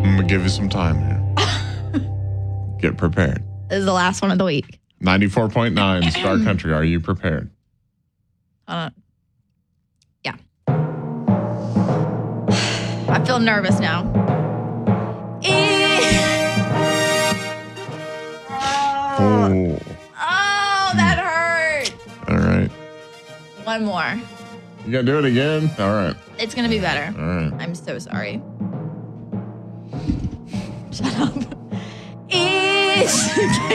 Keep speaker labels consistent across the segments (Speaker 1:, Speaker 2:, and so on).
Speaker 1: I'm going to give you some time here. Get prepared.
Speaker 2: This is the last one of the week.
Speaker 1: 94.9 Star Country. Are you prepared?
Speaker 2: Yeah. I feel nervous now.
Speaker 1: Oh,
Speaker 2: that hurt.
Speaker 1: all right.
Speaker 2: One more.
Speaker 1: You got to do it again? All right.
Speaker 2: It's going to be better.
Speaker 1: All right.
Speaker 2: I'm so sorry. Shut up. It's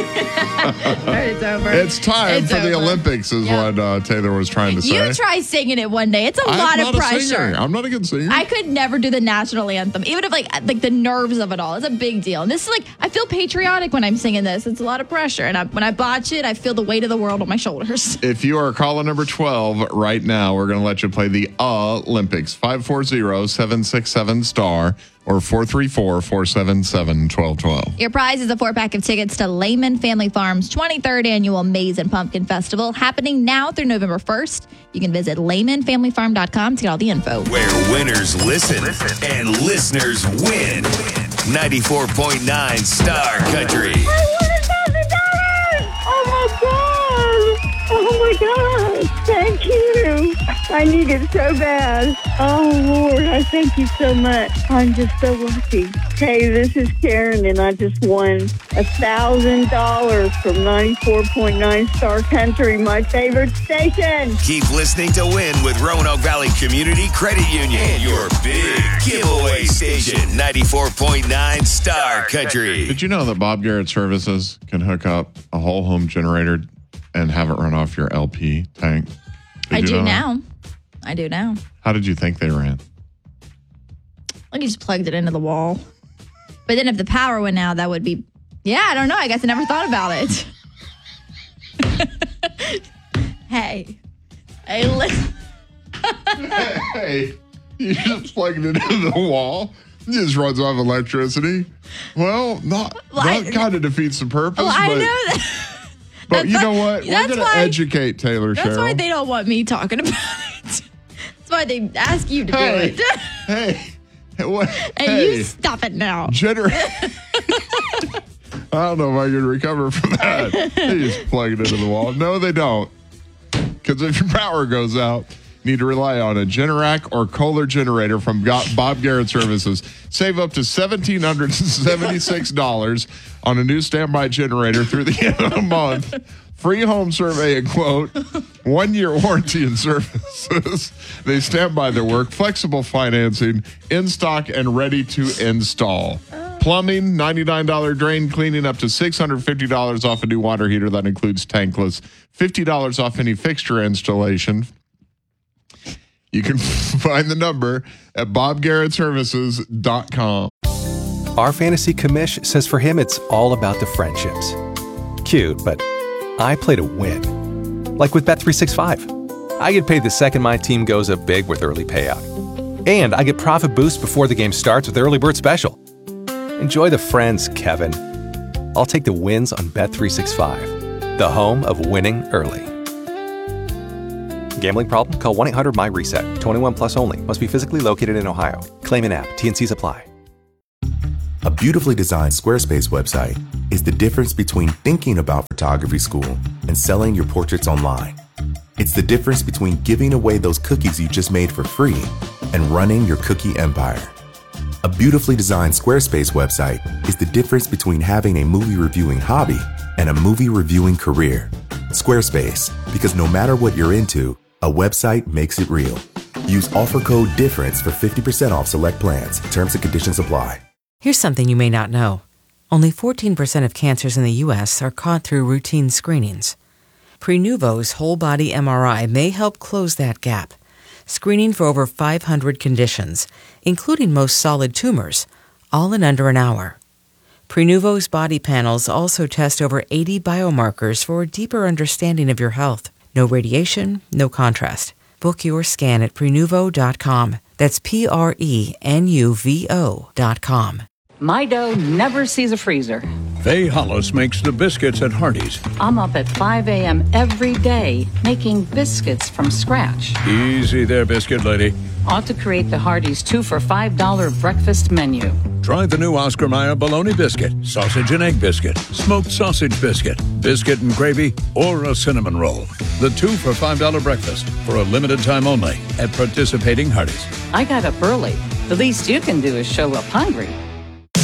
Speaker 2: over.
Speaker 1: It's time for the Olympics is what Taylor was trying to say.
Speaker 2: You try singing it one day. It's a lot of pressure.
Speaker 1: I'm not a good singer.
Speaker 2: I could never do the national anthem, even if like the nerves of it all. It's a big deal. And this is I feel patriotic when I'm singing this. It's a lot of pressure. And when I botch it, I feel the weight of the world on my shoulders.
Speaker 1: If you are caller number 12 right now, we're going to let you play the Olympics. 540-767-STAR or 434-477-1212.
Speaker 2: Your prize is a 4-pack of tickets to Lehman Family Farm's 23rd annual Maize and Pumpkin Festival, happening now through November 1st. You can visit LehmanFamilyFarm.com to get all the info.
Speaker 3: Where winners listen and listeners win. 94.9 Star Country.
Speaker 4: Oh my God. Thank you. I need it so bad. Oh Lord, I thank you so much. I'm just so lucky. Hey, this is Karen and I just won $1,000 from 94.9 Star Country, my favorite station.
Speaker 3: Keep listening to win with Roanoke Valley Community Credit Union. And your big giveaway station, 94.9 Star Country.
Speaker 1: Did you know that Bob Garrett Services can hook up a whole home generator and have it run off your LP tank?
Speaker 2: I do now.
Speaker 1: How did you think they ran?
Speaker 2: Like you just plugged it into the wall. But then if the power went out, that would be... Yeah, I don't know. I guess I never thought about it. Hey, listen.
Speaker 1: Hey, you just plugged it into the wall. It just runs off electricity. Well, that kind of defeats the purpose.
Speaker 2: Well, I know that.
Speaker 1: But you know what? We're going to educate Taylor, Cheryl.
Speaker 2: That's why they don't want me talking about it. That's why they ask you to do it. You stop it now.
Speaker 1: I don't know if I can recover from that. They just plug it into the wall. No, they don't. Because if your power goes out, you need to rely on a Generac or Kohler generator from Bob Garrett Services. Save up to $1,776 on a new standby generator through the end of the month. Free home survey and quote, 1-year warranty and services. They stand by their work, flexible financing, in stock and ready to install. Plumbing, $99 drain cleaning, up to $650 off a new water heater that includes tankless, $50 off any fixture installation. You can find the number at bobgarrettservices.com.
Speaker 5: Our fantasy commish says for him it's all about the friendships. Cute, but I play to win. Like with Bet365. I get paid the second my team goes up big with early payout. And I get profit boost before the game starts with Early Bird Special. Enjoy the friends, Kevin. I'll take the wins on Bet365, the home of winning early. Gambling problem? Call 1-800-MY-RESET. 21 plus only. Must be physically located in Ohio. Claim in app. T&Cs apply.
Speaker 6: A beautifully designed Squarespace website is the difference between thinking about photography school and selling your portraits online. It's the difference between giving away those cookies you just made for free and running your cookie empire. A beautifully designed Squarespace website is the difference between having a movie reviewing hobby and a movie reviewing career. Squarespace, because no matter what you're into, a website makes it real. Use offer code DIFFERENCE for 50% off select plans. Terms and conditions apply.
Speaker 7: Here's something you may not know. Only 14% of cancers in the U.S. are caught through routine screenings. Prenuvo's whole-body MRI may help close that gap, screening for over 500 conditions, including most solid tumors, all in under an hour. Prenuvo's body panels also test over 80 biomarkers for a deeper understanding of your health. No radiation, no contrast. Book your scan at Prenuvo.com. That's Prenuvo.com.
Speaker 8: My dough never sees a freezer.
Speaker 9: Faye Hollis makes the biscuits at Hardee's.
Speaker 8: I'm up at 5 a.m. every day making biscuits from scratch.
Speaker 9: Easy there, biscuit lady.
Speaker 8: ought to create the Hardee's 2 for $5 breakfast menu.
Speaker 9: Try the new Oscar Mayer bologna biscuit, sausage and egg biscuit, smoked sausage biscuit, biscuit and gravy, or a cinnamon roll. The 2 for $5 breakfast for a limited time only at participating Hardee's.
Speaker 8: I got up early. The least you can do is show up hungry.